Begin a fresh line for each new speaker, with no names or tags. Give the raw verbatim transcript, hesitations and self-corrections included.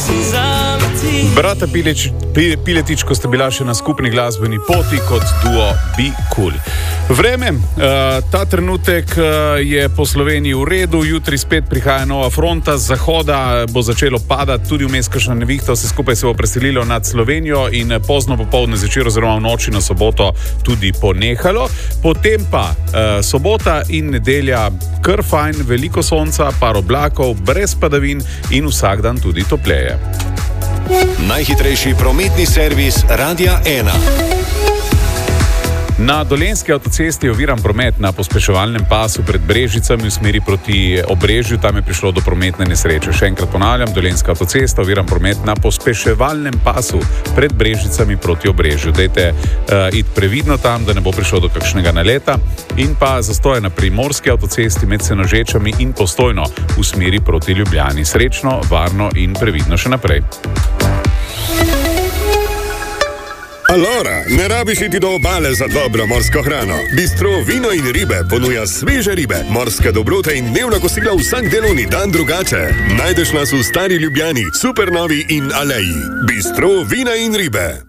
Brata Piletič, Piletič, ko sta bila še na skupni glasbeni poti kot duo Be Cool. Vreme, ta trenutek je po Sloveniji v redu, jutri spet prihaja nova fronta, z zahoda bo začelo padati, tudi vmes kakšna nevihta, vse skupaj se bo preselilo nad Slovenijo in pozno popoldne zvečer oziroma v noči na soboto tudi ponehalo. Potem pa sobota in nedelja kar fajn, veliko sonca, par oblakov, brez padavin in vsak dan tudi topleje.
Najhitrejši prometni servis Radia ena.
Na Dolenjski avtocesti je oviran promet na pospeševalnem pasu pred Brežicami v smeri proti Obrežju, tam je prišlo do prometne nesreče. Še enkrat ponavljam, Dolenjska avtocesta, oviran promet na pospeševalnem pasu pred Brežicami proti Obrežju. Dajte uh, iti previdno tam, da ne bo prišlo do kakšnega naleta, in pa zastoje na Primorski avtocesti med Senožečami in Postojno v smeri proti Ljubljani. Srečno, varno in previdno še naprej.
Alora, ne rabiš iti do obale za dobro morsko hrano. Bistro Vino in ribe ponuja sveže ribe, morske dobrote in dnevna kosila vsak delovni dan drugače. Najdeš nas v Stari Ljubljani, Supernovi in Aleji. Bistro Vina in ribe.